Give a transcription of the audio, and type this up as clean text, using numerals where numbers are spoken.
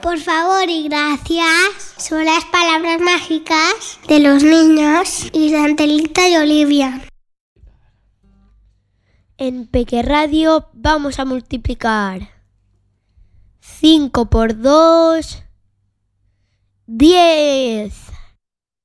por favor y gracias son las palabras mágicas de los niños y de Angelita y Olivia. En Peque Radio vamos a multiplicar 5 por 2, 10.